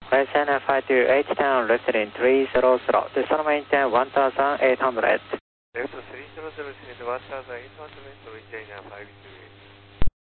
China 528 left in 300, decimal maintain 1800. Left 300 descend 1800, reach China 528.